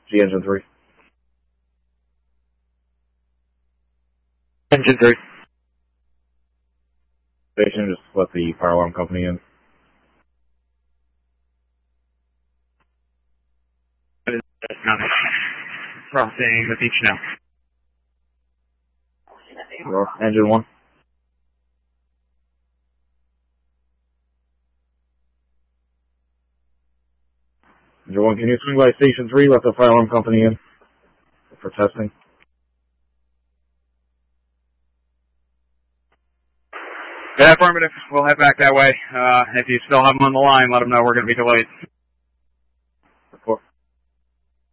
G engine 3. Engine 3. Station, just let the fire alarm company in. Crossing the beach now. Engine 1. Engine 1, can you swing by Station 3, let the fire alarm company in for testing? Yeah, affirmative. We'll head back that way. If you still have them on the line, let them know we're going to be delayed.